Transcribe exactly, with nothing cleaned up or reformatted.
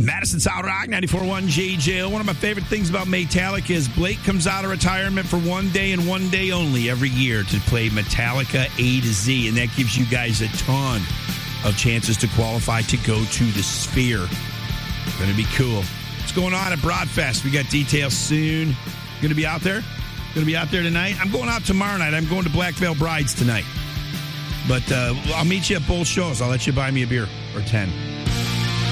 Madison South Rock, ninety-four point one J J L. One of my favorite things about Metallica is Blake comes out of retirement for one day and one day only every year to play Metallica A to Z, and that gives you guys a ton of chances to qualify to go to the Sphere. Going to be cool. What's going on at Broadfest? We got details soon. Going to be out there? Going to be out there tonight? I'm going out tomorrow night. I'm going to Black Veil Brides tonight. But uh, I'll meet you at both shows. I'll let you buy me a beer or ten.